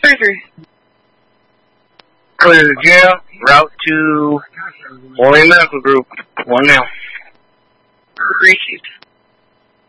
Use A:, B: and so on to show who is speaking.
A: 3-3.
B: Clear the jail. Route to Warrior Medical Group. 1 now.
A: Received.